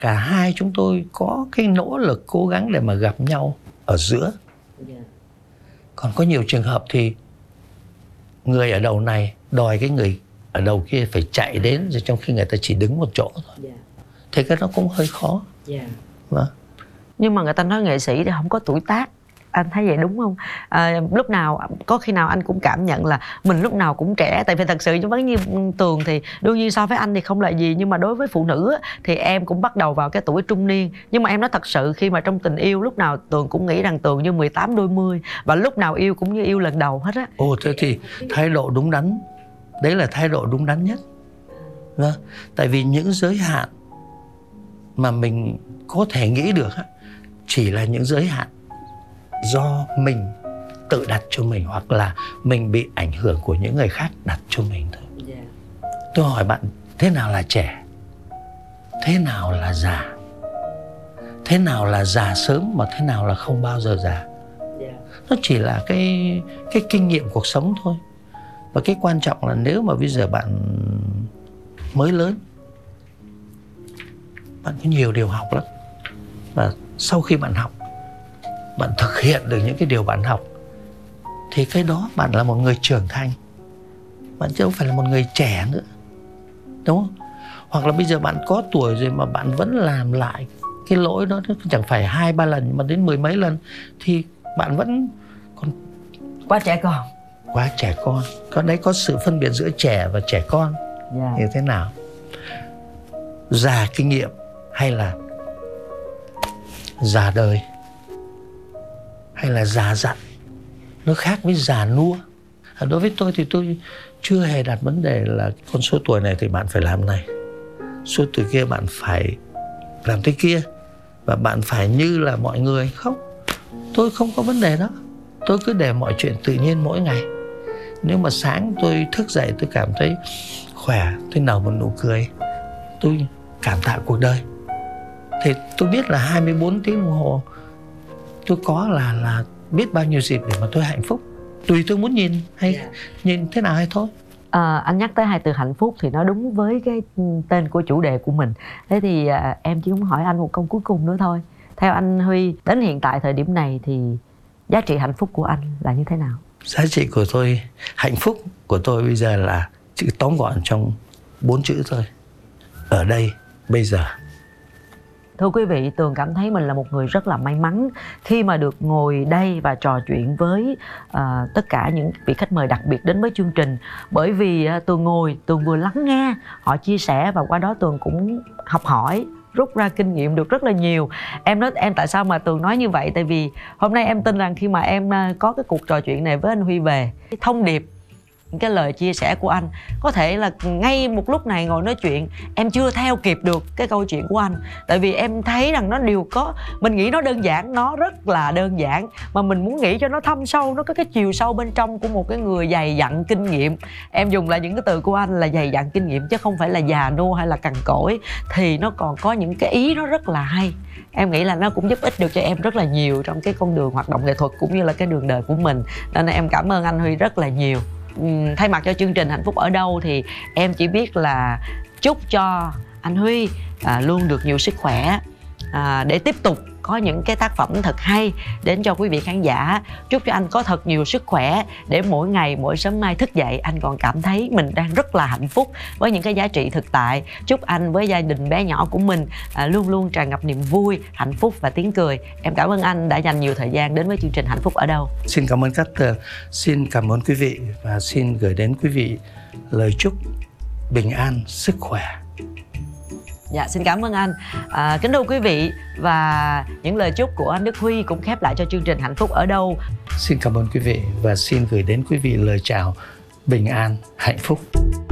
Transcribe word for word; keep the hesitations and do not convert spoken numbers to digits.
cả hai chúng tôi có cái nỗ lực cố gắng để mà gặp nhau ở giữa. Còn có nhiều trường hợp thì người ở đầu này đòi cái người ở đầu kia phải chạy đến, rồi trong khi người ta chỉ đứng một chỗ thôi. Thế cái đó cũng hơi khó. Vâng. Nhưng mà người ta nói nghệ sĩ thì không có tuổi tác, anh thấy vậy đúng không? À, lúc nào có khi nào anh cũng cảm nhận là mình lúc nào cũng trẻ, tại vì thật sự giống như Tường thì đương nhiên so với anh thì không là gì, nhưng mà đối với phụ nữ thì em cũng bắt đầu vào cái tuổi trung niên. Nhưng mà em nói thật sự khi mà trong tình yêu lúc nào Tường cũng nghĩ rằng Tường như mười tám đôi mươi, và lúc nào yêu cũng như yêu lần đầu hết á. Ồ, thế thì thái độ đúng đắn, đấy là thái độ đúng đắn nhất. Vâng. Tại vì những giới hạn mà mình có thể nghĩ được chỉ là những giới hạn do mình tự đặt cho mình, hoặc là mình bị ảnh hưởng của những người khác đặt cho mình thôi. Yeah. Tôi hỏi bạn, thế nào là trẻ? Thế nào là già? Thế nào là già sớm mà thế nào là không bao giờ già? Yeah. Nó chỉ là cái, cái kinh nghiệm cuộc sống thôi. Và cái quan trọng là nếu mà bây giờ bạn mới lớn, bạn có nhiều điều học lắm. Và sau khi bạn học, bạn thực hiện được những cái điều bạn học, thì cái đó bạn là một người trưởng thành. Bạn chứ không phải là một người trẻ nữa, đúng không? Hoặc là bây giờ bạn có tuổi rồi mà bạn vẫn làm lại cái lỗi đó, chẳng phải hai ba lần mà đến mười mấy lần, thì bạn vẫn còn quá trẻ con. Quá trẻ con. Có đấy, có sự phân biệt giữa trẻ và trẻ con. Yeah. Như thế nào? Già kinh nghiệm hay là già đời, hay là già dặn, nó khác với già nua. Đối với tôi thì tôi chưa hề đặt vấn đề là con số tuổi này thì bạn phải làm này, số tuổi kia bạn phải làm thế kia, và bạn phải như là mọi người. Không, tôi không có vấn đề đó. Tôi cứ để mọi chuyện tự nhiên mỗi ngày. Nếu mà sáng tôi thức dậy tôi cảm thấy khỏe, tôi nở một nụ cười, tôi cảm tạ cuộc đời, thì tôi biết là hai mươi bốn tiếng đồng hồ tôi có là là biết bao nhiêu dịp để mà tôi hạnh phúc. Tùy tôi muốn nhìn hay yeah. nhìn thế nào hay thôi. À, anh nhắc tới hai từ hạnh phúc thì nó đúng với cái tên của chủ đề của mình. Thế thì à, em chỉ muốn hỏi anh một câu cuối cùng nữa thôi. Theo anh Huy, đến hiện tại thời điểm này thì giá trị hạnh phúc của anh là như thế nào? Giá trị của tôi, hạnh phúc của tôi bây giờ là chữ tóm gọn trong bốn chữ thôi: ở đây, bây giờ. Thưa quý vị, Tường cảm thấy mình là một người rất là may mắn khi mà được ngồi đây và trò chuyện với uh, tất cả những vị khách mời đặc biệt đến với chương trình. Bởi vì uh, Tường ngồi, Tường vừa lắng nghe họ chia sẻ, và qua đó Tường cũng học hỏi, rút ra kinh nghiệm được rất là nhiều. Em nói em tại sao mà Tường nói như vậy? Tại vì hôm nay em tin rằng khi mà em uh, có cái cuộc trò chuyện này với anh Huy về, cái thông điệp, những cái lời chia sẻ của anh, có thể là ngay một lúc này ngồi nói chuyện em chưa theo kịp được cái câu chuyện của anh. Tại vì em thấy rằng nó đều có, mình nghĩ nó đơn giản, nó rất là đơn giản, mà mình muốn nghĩ cho nó thâm sâu, nó có cái chiều sâu bên trong của một cái người dày dặn kinh nghiệm. Em dùng lại những cái từ của anh là dày dặn kinh nghiệm, chứ không phải là già nua hay là cằn cỗi. Thì nó còn có những cái ý nó rất là hay. Em nghĩ là nó cũng giúp ích được cho em rất là nhiều trong cái con đường hoạt động nghệ thuật cũng như là cái đường đời của mình. Nên là em cảm ơn anh Huy rất là nhiều. Uhm, thay mặt cho chương trình Hạnh Phúc Ở Đâu thì em chỉ biết là chúc cho anh Huy à, luôn được nhiều sức khỏe à, để tiếp tục có những cái tác phẩm thật hay đến cho quý vị khán giả. Chúc cho anh có thật nhiều sức khỏe để mỗi ngày, mỗi sớm mai thức dậy anh còn cảm thấy mình đang rất là hạnh phúc với những cái giá trị thực tại. Chúc anh với gia đình bé nhỏ của mình à, luôn luôn tràn ngập niềm vui, hạnh phúc và tiếng cười. Em cảm ơn anh đã dành nhiều thời gian đến với chương trình Hạnh Phúc Ở Đâu. Xin cảm ơn các tờ, xin cảm ơn quý vị và xin gửi đến quý vị lời chúc bình an, sức khỏe. Dạ, xin cảm ơn anh. À, kính thưa quý vị, và những lời chúc của anh Đức Huy cũng khép lại cho chương trình Hạnh Phúc Ở Đâu. Xin cảm ơn quý vị và xin gửi đến quý vị lời chào bình an, hạnh phúc.